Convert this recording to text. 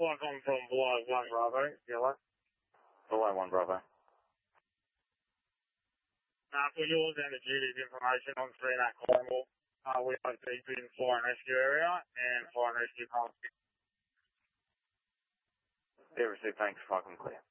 Welcome from Below 1 Bravo, yellow. Below 1 Bravo. For yours and the duties information on 3 Nat Cornwall, we are deep in fire and rescue area and fire and rescue policy. Yeah, received, thanks, fucking clear.